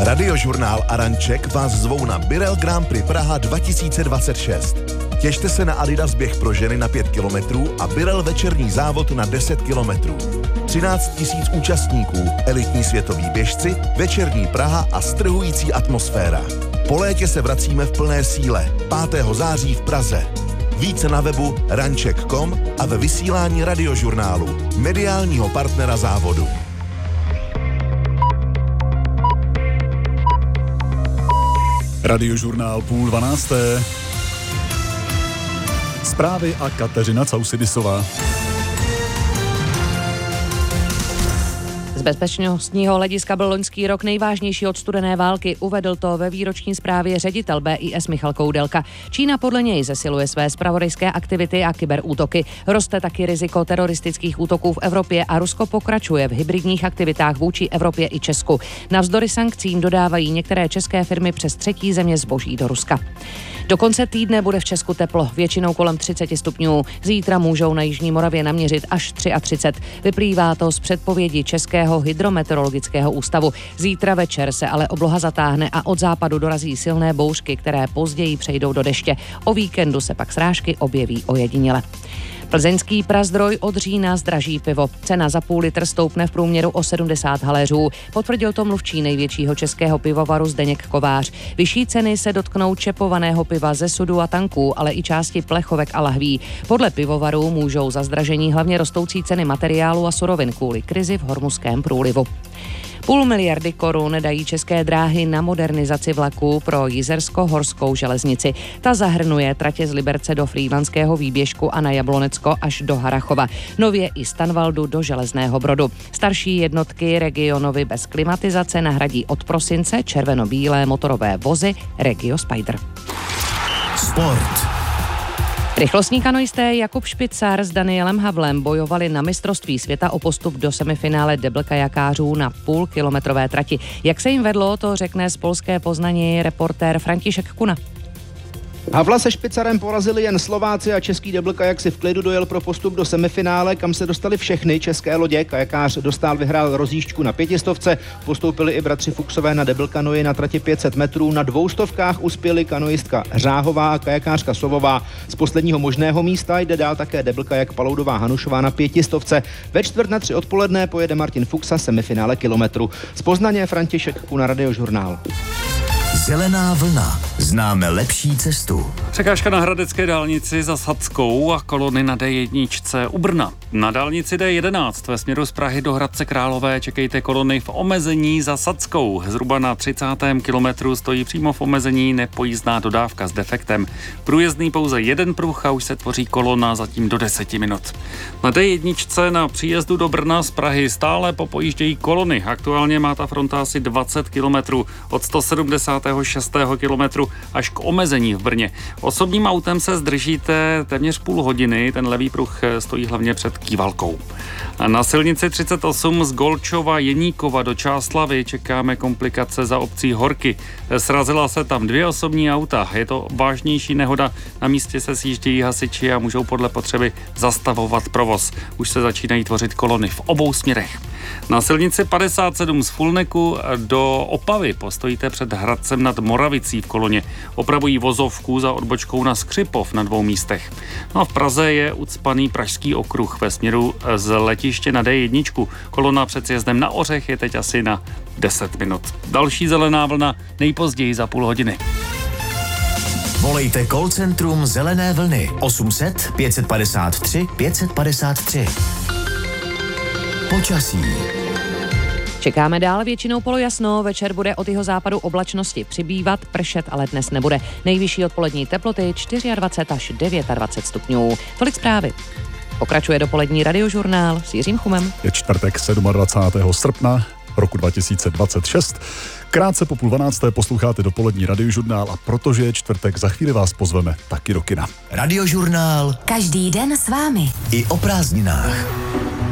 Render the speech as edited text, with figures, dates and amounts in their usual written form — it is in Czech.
Radiožurnál a Ranček vás zvou na Birel Grand Prix Praha 2026. Těšte se na Adidas běh pro ženy na 5 kilometrů a Birel večerní závod na 10 kilometrů. 13 000 účastníků, elitní světoví běžci, večerní Praha a strhující atmosféra. Po létě se vracíme v plné síle. 5. září v Praze. Více na webu ranček.com a ve vysílání Radiožurnálu, mediálního partnera závodu. Radiožurnál 11:30. Zprávy a Kateřina Causidisová. Z bezpečnostního hlediska byl loňský rok nejvážnější od studené války. Uvedl to ve výroční zprávě ředitel BIS Michal Koudelka. Čína podle něj zesiluje své zpravodajské aktivity a kyberútoky. Roste taky riziko teroristických útoků v Evropě a Rusko pokračuje v hybridních aktivitách vůči Evropě i Česku. Navzdory sankcím dodávají některé české firmy přes třetí země zboží do Ruska. Do konce týdne bude v Česku teplo, většinou kolem 30 stupňů. Zítra můžou na jižní Moravě naměřit až 33. Vyplývá to z předpovědi Českého hydrometeorologického ústavu. Zítra večer se ale obloha zatáhne a od západu dorazí silné bouřky, které později přejdou do deště. O víkendu se pak srážky objeví ojediněle. Plzeňský Prazdroj od října zdraží pivo. Cena za půl litr stoupne v průměru o 70 haléřů. Potvrdil to mluvčí největšího českého pivovaru Zdeněk Kovář. Vyšší ceny se dotknou čepovaného piva ze sudu a tanků, ale i části plechovek a lahví. Podle pivovarů můžou za zdražení hlavně rostoucí ceny materiálu a surovin kvůli krizi v Hormuzském průlivu. 0,5 miliardy korun dají České dráhy na modernizaci vlaků pro Jizersko-horskou železnici. Ta zahrnuje tratě z Liberce do Frýdlantského výběžku a na Jablonecko až do Harachova. Nově i z Tanvaldu do Železného Brodu. Starší jednotky Regionovy bez klimatizace nahradí od prosince červeno-bílé motorové vozy Regio Spider. Sport. Rychlostní kanoisté Jakub Špicar s Danielem Havlem bojovali na mistrovství světa o postup do semifinále debl kajakářů na půlkilometrové trati. Jak se jim vedlo, to řekne z polské Poznaně reportér František Kuna. Havla se Špicarem porazili jen Slováci a český debl kajak si v klidu dojel pro postup do semifinále, kam se dostali všechny české lodě. Kajakář Dostál vyhrál rozjížďku na 500, postoupili i bratři Fuchsové na debl kanoji na trati 500 metrů, na 200 uspěli kanoistka Řáhová a kajakářka Sovová. Z posledního možného místa jde dál také debl kajak Paloudová Hanušová na 500. Ve 2:45 odpoledne pojede Martin Fuchsa semifinále kilometru. Z Poznaně František Kuna, Radiožurnál. Zelená vlna. Známe lepší cestu. Překážka na hradecké dálnici za Sadskou a kolony na D1 u Brna. Na dálnici D11 ve směru z Prahy do Hradce Králové čekejte kolony v omezení za Sadskou. Zhruba na 30. kilometru stojí přímo v omezení nepojízdná dodávka s defektem. Průjezdný pouze jeden pruh a už se tvoří kolona zatím do 10 minut. Na D1 na příjezdu do Brna z Prahy stále popojíždějí kolony. Aktuálně má ta fronta asi 20 kilometrů od 176. kilometru až k omezení v Brně. Osobním autem se zdržíte téměř půl hodiny, ten levý pruh stojí hlavně před Kývalkou. A na silnici 38 z Golčova Jeníkova do Čáslavi čekáme komplikace za obcí Horky. Srazila se tam 2 osobní auta. Je to vážnější nehoda. Na místě se sjíždějí hasiči a můžou podle potřeby zastavovat provoz. Už se začínají tvořit kolony v obou směrech. Na silnici 57 z Fulneku do Opavy postojíte před Hradcem nad Moravicí v koloně. Opravují vozovku za odbočkou na Skřipov na 2 místech. No a v Praze je ucpaný Pražský okruh ve směru z letiště na D1. Kolona před sjezdem na Ořech je teď asi na 10 minut. Další zelená vlna nejpozději za půl hodiny. Volejte call centrum Zelené vlny 800 553 553. Počasí. Čekáme dál, většinou polojasno, večer bude od jihozápadu oblačnosti přibývat, pršet ale dnes nebude. Nejvyšší odpolední teploty 24 až 29 stupňů. Tolik zprávy. Pokračuje dopolední Radiožurnál s Jiřím Chumem. Je čtvrtek 27. srpna roku 2026. Krátce po 11:30 posloucháte dopolední Radiožurnál a protože je čtvrtek, za chvíli vás pozveme taky do kina. Radiožurnál. Každý den s vámi. I o prázdninách.